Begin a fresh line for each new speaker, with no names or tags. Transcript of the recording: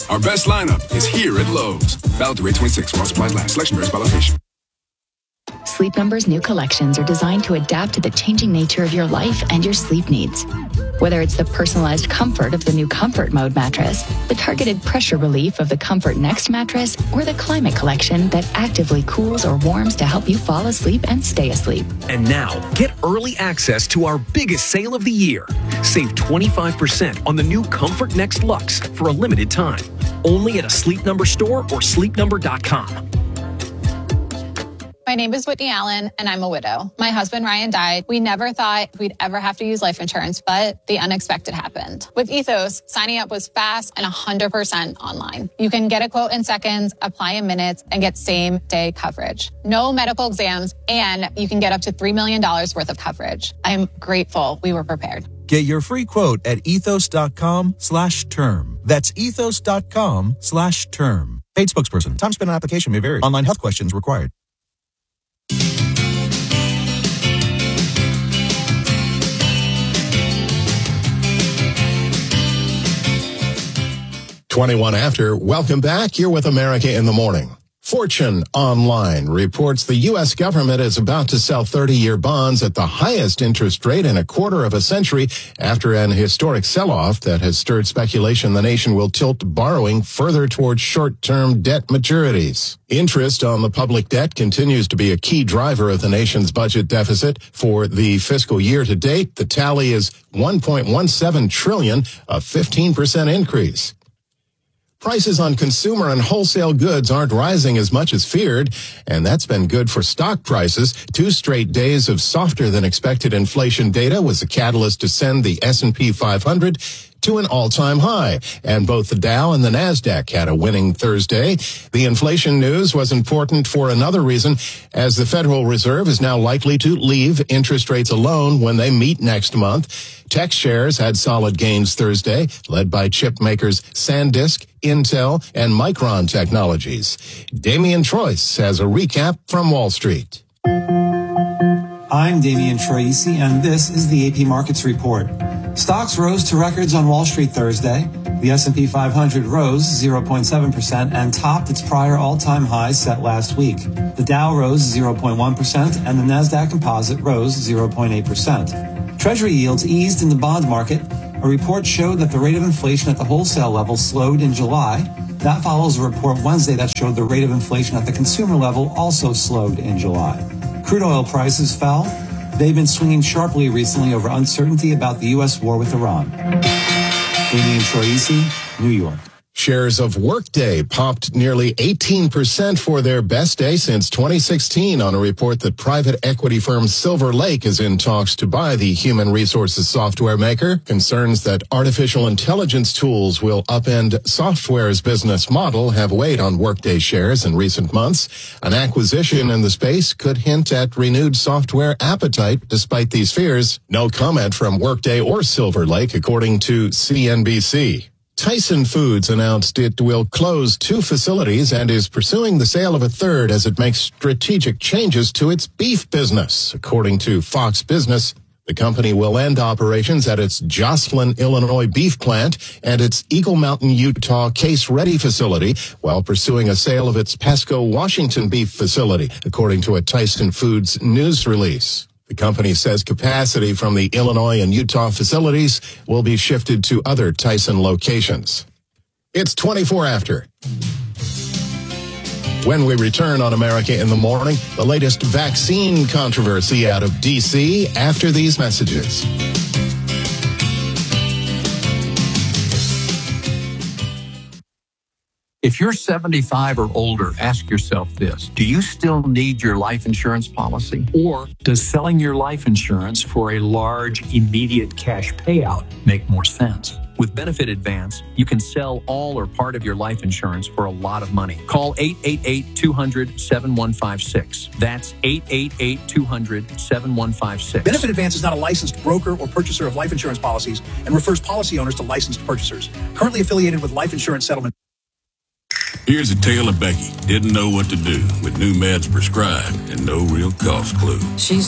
Our best lineup is here at Lowe's. Valid through 8/26 while supplies last. Selection varies by location.
Sleep Number's new collections are designed to adapt to the changing nature of your life and your sleep needs. Whether it's the personalized comfort of the new Comfort Mode mattress, the targeted pressure relief of the Comfort Next mattress, or the Climate Collection that actively cools or warms to help you fall asleep and stay asleep.
And now, get early access to our biggest sale of the year. Save 25% on the new Comfort Next Luxe for a limited time. Only at a Sleep Number store or sleepnumber.com.
My name is Whitney Allen, and I'm a widow. My husband, Ryan, died. We never thought we'd ever have to use life insurance, but the unexpected happened. With Ethos, signing up was fast and 100% online. You can get a quote in seconds, apply in minutes, and get same-day coverage. No medical exams, and you can get up to $3 million worth of coverage. I'm grateful we were prepared.
Get your free quote at ethos.com/term. That's ethos.com/term. Paid spokesperson. Time spent on application may vary. Online health questions required.
21 after. Welcome back. You're with America in the Morning. Fortune Online reports the U.S. government is about to sell 30-year bonds at the highest interest rate in a quarter of a century after an historic sell-off that has stirred speculation the nation will tilt borrowing further towards short-term debt maturities. Interest on the public debt continues to be a key driver of the nation's budget deficit. For the fiscal year to date, the tally is $1.17 trillion, a 15% increase. Prices on consumer and wholesale goods aren't rising as much as feared, and that's been good for stock prices. 2 straight days of softer than expected inflation data was a catalyst to send the S&P 500 to an all-time high, and both the Dow and the Nasdaq had a winning Thursday. The inflation news was important for another reason, as the Federal Reserve is now likely to leave interest rates alone when they meet next month. Tech shares had solid gains Thursday, led by chip makers SanDisk, Intel, and Micron Technologies. Damian Troyce has a recap from Wall Street.
I'm Damian Troisi, and this is the AP Markets Report. Stocks rose to records on Wall Street Thursday. The S&P 500 rose 0.7% and topped its prior all-time high set last week. The Dow rose 0.1% and the Nasdaq Composite rose 0.8%. Treasury yields eased in the bond market. A report showed that the rate of inflation at the wholesale level slowed in July. That follows a report Wednesday that showed the rate of inflation at the consumer level also slowed in July. Crude oil prices fell. They've been swinging sharply recently over uncertainty about the U.S. war with Iran. Damian Troisi, New York.
Shares of Workday popped nearly 18% for their best day since 2016 on a report that private equity firm Silver Lake is in talks to buy the human resources software maker. Concerns that artificial intelligence tools will upend software's business model have weighed on Workday shares in recent months. An acquisition in the space could hint at renewed software appetite despite these fears. No comment from Workday or Silver Lake, according to CNBC. Tyson Foods announced it will close 2 facilities and is pursuing the sale of a third as it makes strategic changes to its beef business. According to Fox Business, the company will end operations at its Joslyn, Illinois beef plant and its Eagle Mountain, Utah case-ready facility while pursuing a sale of its Pasco, Washington beef facility, according to a Tyson Foods news release. The company says capacity from the Illinois and Utah facilities will be shifted to other Tyson locations. It's 24 after. When we return on America in the Morning, the latest vaccine controversy out of D.C. after these messages.
If you're 75 or older, ask yourself this. Do you still need your life insurance policy? Or does selling your life insurance for a large, immediate cash payout make more sense? With Benefit Advance, you can sell all or part of your life insurance for a lot of money. Call 888-200-7156. That's 888-200-7156.
Benefit Advance is not a licensed broker or purchaser of life insurance policies and refers policy owners to licensed purchasers. Currently affiliated with Life Insurance Settlement.
Here's a tale of Becky. Didn't know what to do with new meds prescribed and no real cost clue.
She's